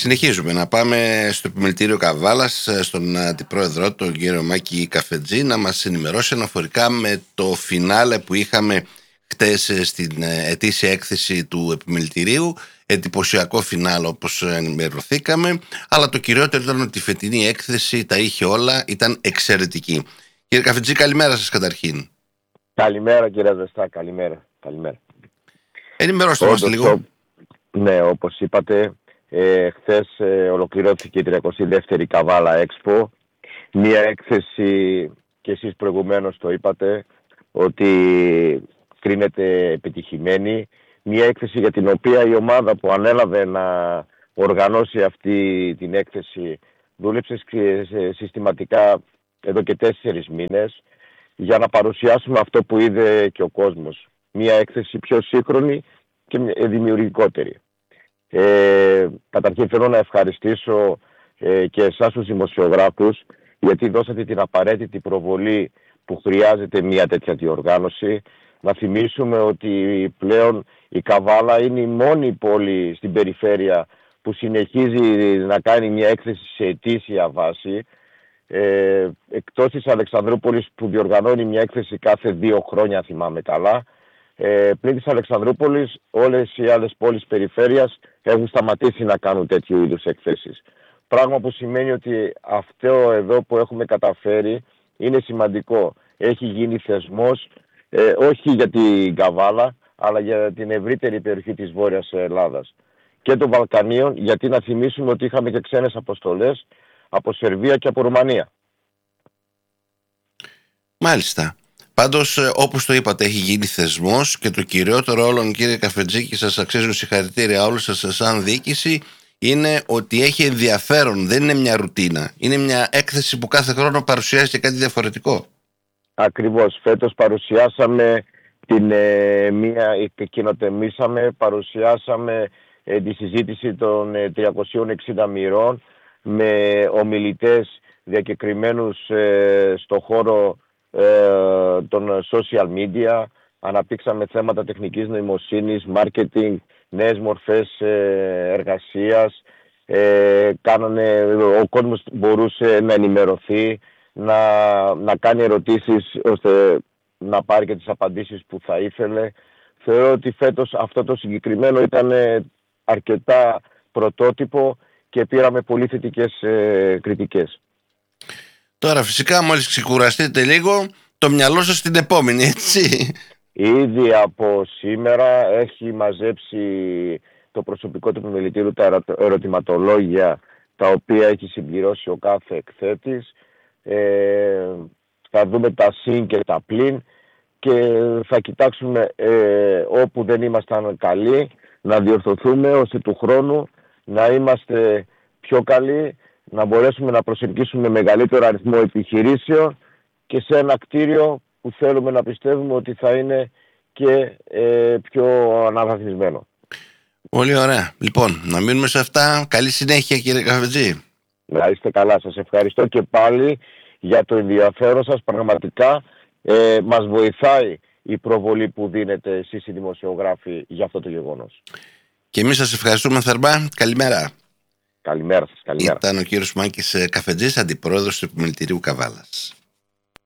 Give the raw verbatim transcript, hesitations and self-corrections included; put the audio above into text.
Συνεχίζουμε να πάμε στο επιμελητήριο Καβάλας, στον αντιπρόεδρό, τον κύριο Μάκη Καφετζή, να μας ενημερώσει αναφορικά με το φινάλε που είχαμε χτες στην ετήσια έκθεση του επιμελητηρίου. Εντυπωσιακό φινάλε όπως ενημερωθήκαμε, αλλά το κυριότερο ήταν ότι η φετινή έκθεση τα είχε όλα, ήταν εξαιρετική. Κύριε Καφετζή, καλημέρα σας καταρχήν. Καλημέρα κύριε Ζεστά, καλημέρα. καλημέρα. Ενημερώστε μας λίγο. Το... Ναι, όπως είπατε, ε, χθες ε, ολοκληρώθηκε η τριακοστή δεύτερη Καβάλα Expo. Μία έκθεση, και εσείς προηγουμένως το είπατε, ότι κρίνεται επιτυχημένη. Μία έκθεση για την οποία η ομάδα που ανέλαβε να οργανώσει αυτή την έκθεση δούλεψε συστηματικά εδώ και τέσσερις μήνες για να παρουσιάσουμε αυτό που είδε και ο κόσμος. Μία έκθεση πιο σύγχρονη και δημιουργικότερη. Ε, καταρχήν θέλω να ευχαριστήσω ε, και εσάς τους δημοσιογράφους, γιατί δώσατε την απαραίτητη προβολή που χρειάζεται μια τέτοια διοργάνωση. Να θυμίσουμε ότι πλέον η Καβάλα είναι η μόνη πόλη στην περιφέρεια που συνεχίζει να κάνει μια έκθεση σε ετήσια βάση, ε, εκτός της Αλεξανδρούπολης που διοργανώνει μια έκθεση κάθε δύο χρόνια, θυμάμαι καλά. Ε, πλην της Αλεξανδρούπολης όλες οι άλλες πόλεις περιφέρειας έχουν σταματήσει να κάνουν τέτοιου είδους εκθέσεις. Πράγμα που σημαίνει ότι αυτό εδώ που έχουμε καταφέρει είναι σημαντικό. Έχει γίνει θεσμός, ε, όχι για την Καβάλα, αλλά για την ευρύτερη περιοχή της Βόρειας Ελλάδας και των Βαλκανίων, γιατί να θυμίσουμε ότι είχαμε και ξένες αποστολές από Σερβία και από Ρουμανία. Μάλιστα. Πάντως, όπως το είπατε, έχει γίνει θεσμός και το κυριότερο όλων, κύριε Καφετζή, και σας αξίζουν συγχαρητήρια όλους σας σαν διοίκηση, είναι ότι έχει ενδιαφέρον, δεν είναι μια ρουτίνα. Είναι μια έκθεση που κάθε χρόνο παρουσιάζει και κάτι διαφορετικό. Ακριβώς. Φέτος παρουσιάσαμε την ε, μία, κοινοτεμήσαμε, παρουσιάσαμε ε, τη συζήτηση των ε, τριακοσίων εξήντα μοιρών με ομιλητές διακεκριμένους ε, στο χώρο ε, των social media. Αναπτύξαμε θέματα τεχνικής νοημοσύνης, marketing, νέες μορφές ε, εργασίας. Ε, κάνανε, ο κόσμος μπορούσε να ενημερωθεί, να, να κάνει ερωτήσεις ώστε να πάρει και τις απαντήσεις που θα ήθελε. Θεωρώ ότι φέτος αυτό το συγκεκριμένο ήταν αρκετά πρωτότυπο και πήραμε πολύ θετικές ε, κριτικές. Τώρα φυσικά μόλις ξεκουραστείτε λίγο, το μυαλό σας στην επόμενη, έτσι. Ήδη από σήμερα έχει μαζέψει το προσωπικό του επιμελητήριου τα ερωτηματολόγια τα οποία έχει συμπληρώσει ο κάθε εκθέτης. Ε, θα δούμε τα συν και τα πλην και θα κοιτάξουμε ε, όπου δεν ήμασταν καλοί να διορθωθούμε ώστε του χρόνου να είμαστε πιο καλοί, να μπορέσουμε να προσελκύσουμε μεγαλύτερο αριθμό επιχειρήσεων και σε ένα κτίριο που θέλουμε να πιστεύουμε ότι θα είναι και ε, πιο αναβαθμισμένο. Πολύ ωραία. Λοιπόν, να μείνουμε σε αυτά. Καλή συνέχεια, κύριε Καφετζή. Να είστε καλά. Σας ευχαριστώ και πάλι για το ενδιαφέρον σας. Πραγματικά ε, μας βοηθάει η προβολή που δίνετε εσείς οι δημοσιογράφοι για αυτό το γεγονός. Και εμείς σας ευχαριστούμε θερμά. Καλημέρα. Καλημέρα σας. Καλημέρα. Ήταν ο κύριος Μάκης Καφετζής, αντιπρόεδρος του επιμελητηρίου Καβάλας.